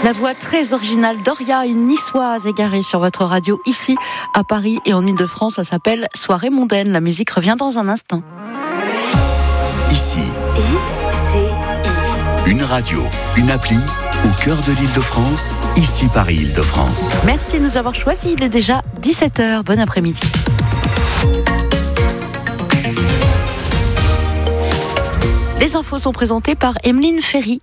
La voix très originale d'Oria, une niçoise égarée sur votre radio ici à Paris et en Ile-de-France. Ça s'appelle Soirée mondaine. La musique revient dans un instant. Ici, une radio, une appli au cœur de l'Île-de-France, ici Paris Île-de-France. Merci de nous avoir choisis. Il est déjà 17h. Bon après-midi. Les infos sont présentées par Emeline Ferry.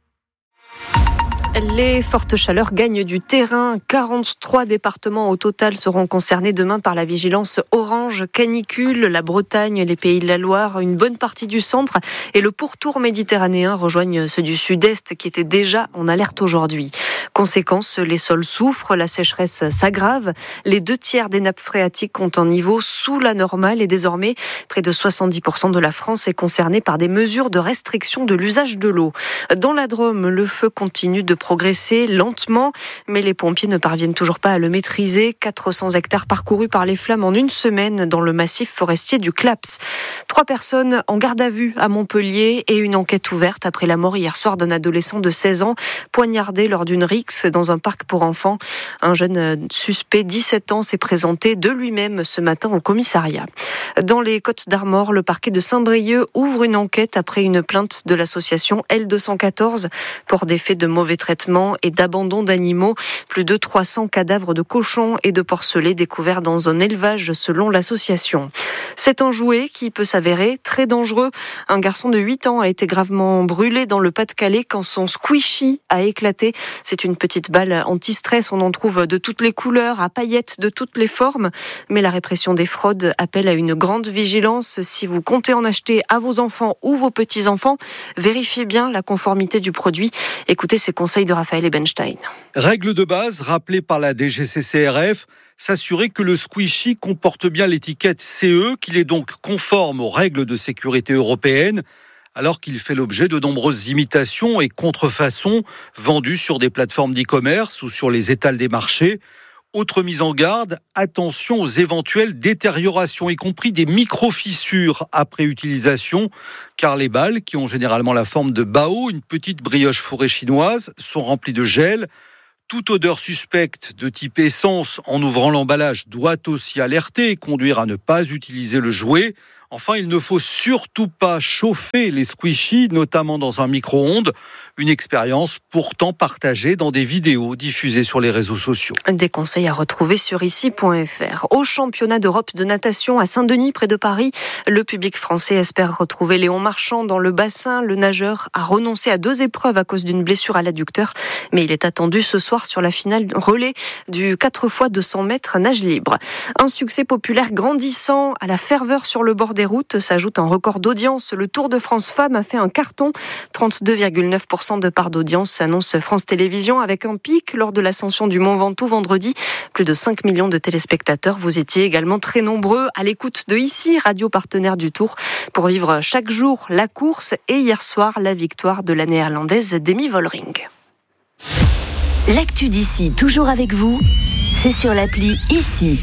Les fortes chaleurs gagnent du terrain. 43 départements au total seront concernés demain par la vigilance orange canicule. La Bretagne, les Pays de la Loire, une bonne partie du centre et le pourtour méditerranéen rejoignent ceux du sud-est qui étaient déjà en alerte aujourd'hui. Conséquence, les sols souffrent, la sécheresse s'aggrave. Les 2/3 des nappes phréatiques ont un niveau sous la normale et désormais, près de 70% de la France est concernée par des mesures de restriction de l'usage de l'eau. Dans la Drôme, le feu continue de progresser lentement, mais les pompiers ne parviennent toujours pas à le maîtriser. 400 hectares parcourus par les flammes en une semaine dans le massif forestier du Claps. 3 personnes en garde à vue à Montpellier et une enquête ouverte après la mort hier soir d'un adolescent de 16 ans poignardé lors d'une rixe dans un parc pour enfants. Un jeune suspect, 17 ans, s'est présenté de lui-même ce matin au commissariat. Dans les Côtes-d'Armor, le parquet de Saint-Brieuc ouvre une enquête après une plainte de l'association L214 pour des faits de mauvais traitement et d'abandon d'animaux. Plus de 300 cadavres de cochons et de porcelets découverts dans un élevage selon l'association. C'est un jouet qui peut s'avérer très dangereux. Un garçon de 8 ans a été gravement brûlé dans le Pas-de-Calais quand son squishy a éclaté. C'est une petite balle anti-stress. On en trouve de toutes les couleurs, à paillettes de toutes les formes. Mais la répression des fraudes appelle à une grande vigilance. Si vous comptez en acheter à vos enfants ou vos petits-enfants, vérifiez bien la conformité du produit. Écoutez ces conseils de Raphaël Ebenstein. Règle de base rappelée par la DGCCRF, s'assurer que le squishy comporte bien l'étiquette CE, qu'il est donc conforme aux règles de sécurité européennes, alors qu'il fait l'objet de nombreuses imitations et contrefaçons vendues sur des plateformes d'e-commerce ou sur les étals des marchés. Autre mise en garde, attention aux éventuelles détériorations, y compris des micro-fissures après utilisation, car les balles, qui ont généralement la forme de bao, une petite brioche fourrée chinoise, sont remplies de gel. Toute odeur suspecte de type essence en ouvrant l'emballage doit aussi alerter et conduire à ne pas utiliser le jouet. Enfin, il ne faut surtout pas chauffer les squishies, notamment dans un micro-ondes. Une expérience pourtant partagée dans des vidéos diffusées sur les réseaux sociaux. Des conseils à retrouver sur ici.fr. Au championnat d'Europe de natation à Saint-Denis, près de Paris, le public français espère retrouver Léon Marchand dans le bassin. Le nageur a renoncé à 2 épreuves à cause d'une blessure à l'adducteur, mais il est attendu ce soir sur la finale relais du 4x200 mètres nage libre. Un succès populaire grandissant à la ferveur sur le bord des routes s'ajoute un record d'audience. Le Tour de France Femmes a fait un carton, 32,9% de part d'audience, annonce France Télévisions, avec un pic lors de l'ascension du Mont Ventoux vendredi. Plus de 5 millions de téléspectateurs. Vous étiez également très nombreux à l'écoute de ici, radio partenaire du Tour, pour vivre chaque jour la course et hier soir la victoire de la néerlandaise Demi Vollering. L'actu d'ici, toujours avec vous, c'est sur l'appli Ici.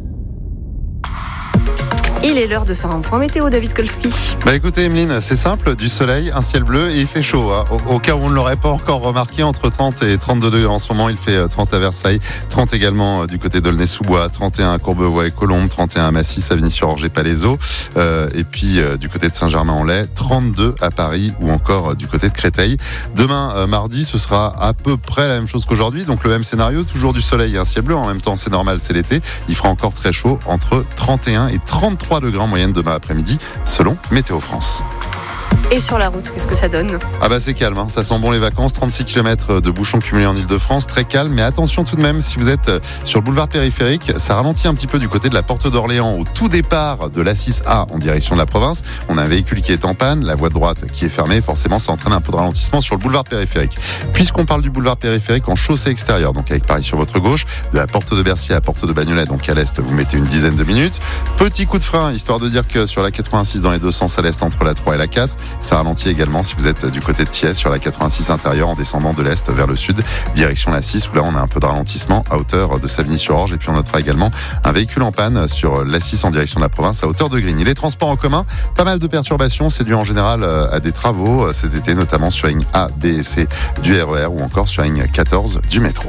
Il est l'heure de faire un point météo, David Kolski. Écoutez Emeline, c'est simple, du soleil, un ciel bleu et il fait chaud. Au cas où on ne l'aurait pas encore remarqué, entre 30 et 32 degrés en ce moment, il fait 30 à Versailles, 30 également du côté d'Aulnay-sous-Bois, 31 à Courbevoie et Colombes, 31 à Massy, Savigny-sur-Orge et Palaiseau, et puis du côté de Saint-Germain-en-Laye, 32 à Paris ou encore du côté de Créteil. Demain, mardi, ce sera à peu près la même chose qu'aujourd'hui, donc le même scénario, toujours du soleil et un ciel bleu, en même temps c'est normal, c'est l'été, il fera encore très chaud, entre 31 et 33 degrés en moyenne demain après-midi, selon Météo France. Et sur la route, qu'est-ce que ça donne ? C'est calme, ça sent bon les vacances, 36 km de bouchons cumulés en Ile-de-France, très calme, mais attention tout de même, si vous êtes sur le boulevard périphérique, ça ralentit un petit peu du côté de la Porte d'Orléans, au tout départ de l'A6A en direction de la province. On a un véhicule qui est en panne, la voie de droite qui est fermée, forcément ça entraîne un peu de ralentissement sur le boulevard périphérique. Puisqu'on parle du boulevard périphérique en chaussée extérieure, donc avec Paris sur votre gauche, de la Porte de Bercy à la Porte de Bagnolet, donc à l'est, vous mettez une dizaine de minutes. Petit coup de frein, histoire de dire que sur la 86 dans les deux sens à l'est entre la 3 et la 4, Ça ralentit également si vous êtes du côté de Thiès sur la 86 intérieure en descendant de l'est vers le sud, direction la 6 où là on a un peu de ralentissement à hauteur de Savigny-sur-Orge. Et puis on notera également un véhicule en panne sur la 6 en direction de la province à hauteur de Grigny. Les transports en commun, pas mal de perturbations. C'est dû en général à des travaux cet été, notamment sur la ligne A, B et C du RER ou encore sur la ligne 14 du métro.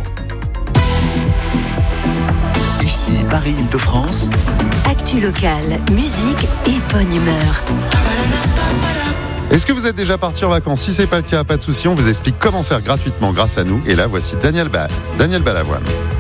Ici Paris-Île-de-France. Actu locale, musique et bonne humeur. Est-ce que vous êtes déjà parti en vacances? Si c'est pas le cas, pas de souci, on vous explique comment faire gratuitement grâce à nous. Et là, voici Daniel Balavoine.